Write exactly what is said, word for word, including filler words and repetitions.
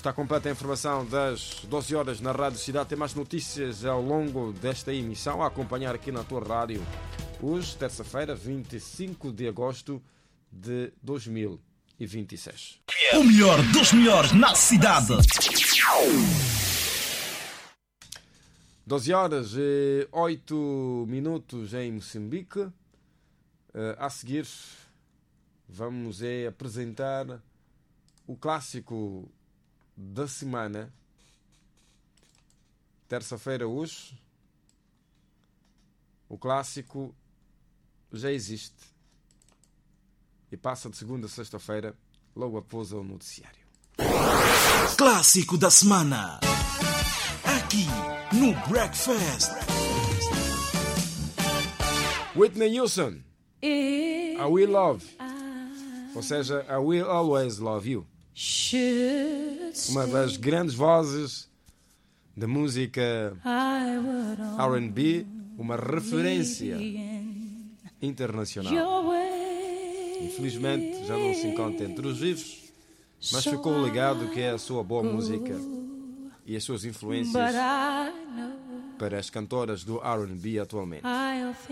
está completa a informação das doze horas na Rádio Cidade. Tem mais notícias ao longo desta emissão a acompanhar aqui na tua rádio. Hoje, terça-feira, vinte e cinco de agosto de dois mil e vinte e seis. O melhor dos melhores na cidade. doze horas e oito minutos em Moçambique. A seguir, vamos é apresentar o clássico da semana. Terça-feira hoje. O clássico já existe e passa de segunda a sexta-feira, logo após o noticiário. Clássico da semana. Aqui no Breakfast. Whitney Houston, I Will Love, ou seja, I Will Always Love You. Uma das grandes vozes da música R and B, uma referência internacional. Infelizmente já não se encontra entre os vivos, mas ficou o legado que é a sua boa música e as suas influências para as cantoras do R and B atualmente.